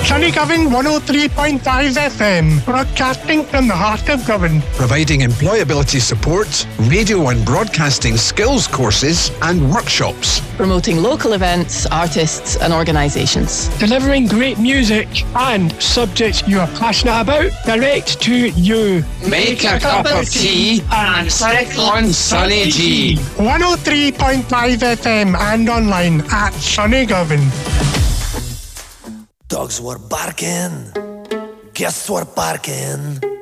Sunny Govan 103.5 FM, broadcasting from the heart of Govan. Providing employability support, radio and broadcasting skills courses and workshops. Promoting local events, artists and organisations. Delivering great music and subjects you are passionate about direct to you. Make a cup of tea and sit on Sunny G. 103.5 FM and online at Sunny Govan. Dogs were barking, guests were barking.